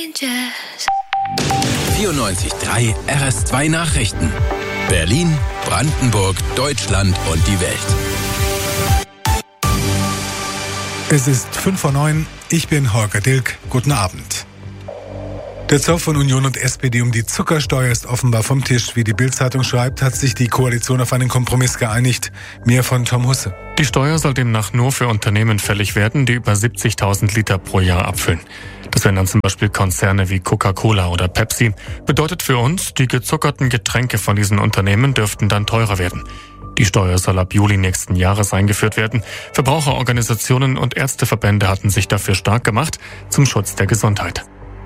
94.3 RS2 Nachrichten. Berlin, Brandenburg, Deutschland und die Welt. Es ist 8:55. Ich bin Holger Dilk. Guten Abend. Der Zoff von Union und SPD um die Zuckersteuer ist offenbar vom Tisch. Wie die Bild-Zeitung schreibt, hat sich die Koalition auf einen Kompromiss geeinigt. Mehr von Tom Husse. Die Steuer soll demnach nur für Unternehmen fällig werden, die über 70.000 Liter pro Jahr abfüllen. Das wären dann zum Beispiel Konzerne wie Coca-Cola oder Pepsi. Bedeutet für uns, die gezuckerten Getränke von diesen Unternehmen dürften dann teurer werden. Die Steuer soll ab Juli nächsten Jahres eingeführt werden. Verbraucherorganisationen und Ärzteverbände hatten sich dafür stark gemacht, zum Schutz der Gesundheit.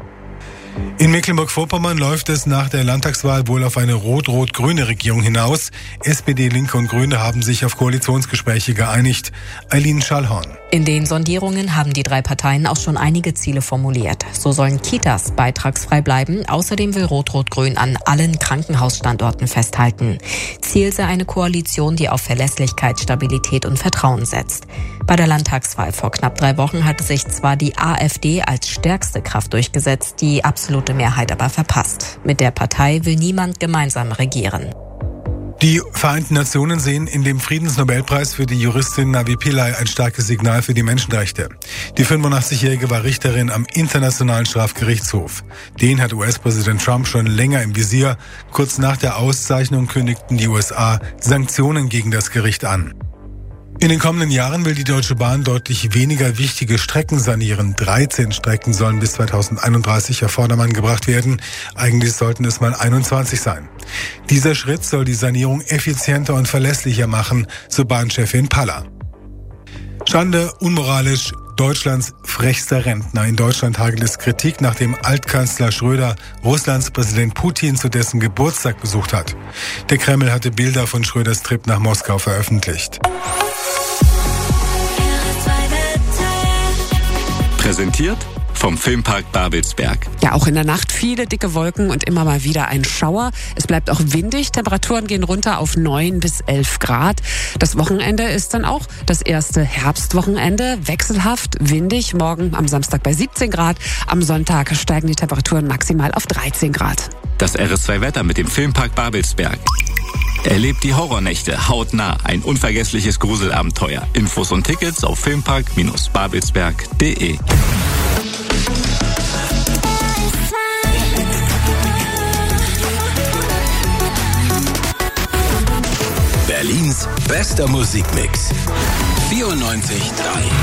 In Mecklenburg-Vorpommern läuft es nach der Landtagswahl wohl auf eine rot-rot-grüne Regierung hinaus. SPD, Linke und Grüne haben sich auf Koalitionsgespräche geeinigt. Eileen Schallhorn. In den Sondierungen haben die drei Parteien auch schon einige Ziele formuliert. So sollen Kitas beitragsfrei bleiben. Außerdem will Rot-Rot-Grün an allen Krankenhausstandorten festhalten. Ziel sei eine Koalition, die auf Verlässlichkeit, Stabilität und Vertrauen setzt. Bei der Landtagswahl vor knapp 3 Wochen hatte sich zwar die AfD als stärkste Kraft durchgesetzt, die absolute Mehrheit aber verpasst. Mit der Partei will niemand gemeinsam regieren. Die Vereinten Nationen sehen in dem Friedensnobelpreis für die Juristin Navi Pillay ein starkes Signal für die Menschenrechte. Die 85-Jährige war Richterin am Internationalen Strafgerichtshof. Den hat US-Präsident Trump schon länger im Visier. Kurz nach der Auszeichnung kündigten die USA Sanktionen gegen das Gericht an. In den kommenden Jahren will die Deutsche Bahn deutlich weniger wichtige Strecken sanieren. 13 Strecken sollen bis 2031 auf Vordermann gebracht werden. Eigentlich sollten es mal 21 sein. Dieser Schritt soll die Sanierung effizienter und verlässlicher machen, so Bahnchefin Paller. Schande, unmoralisch, Deutschlands frechster Rentner. In Deutschland hagelt es Kritik, nachdem Altkanzler Schröder Russlands Präsident Putin zu dessen Geburtstag besucht hat. Der Kreml hatte Bilder von Schröders Trip nach Moskau veröffentlicht. Präsentiert vom Filmpark Babelsberg. Ja, auch in der Nacht viele dicke Wolken und immer mal wieder ein Schauer. Es bleibt auch windig. Temperaturen gehen runter auf 9 bis 11 Grad. Das Wochenende ist dann auch das erste Herbstwochenende. Wechselhaft, windig. Morgen am Samstag bei 17 Grad. Am Sonntag steigen die Temperaturen maximal auf 13 Grad. Das RS2-Wetter mit dem Filmpark Babelsberg. Erlebt die Horrornächte hautnah. Ein unvergessliches Gruselabenteuer. Infos und Tickets auf filmpark-babelsberg.de. Berlins bester Musikmix. 94.3